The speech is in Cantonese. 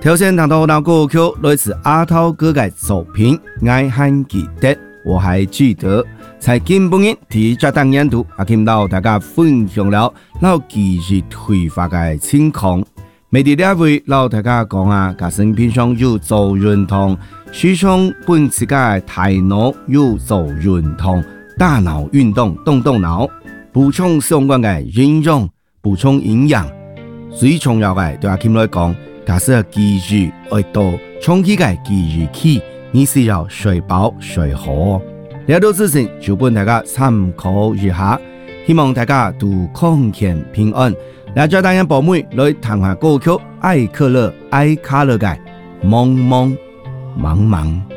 头先谈到那歌曲来自阿涛哥的作品《爱还记得》，我还记得。在今本日第这档演读，听到大家分享了老技术推发的情况。每伫两位老大家讲啊，甲身边上有做运动，时常本自家大脑有做运动，大脑运动动动脑，补充相关的营养，补充营养。最重要的对阿 Kim 来讲，假设记住爱到长期的记住起，你是要睡饱睡好。了到之前就帮大家参考一下，希望大家都康健平安。来再当然宝妹来谈下歌曲《爱可乐爱卡乐》的茫茫茫茫。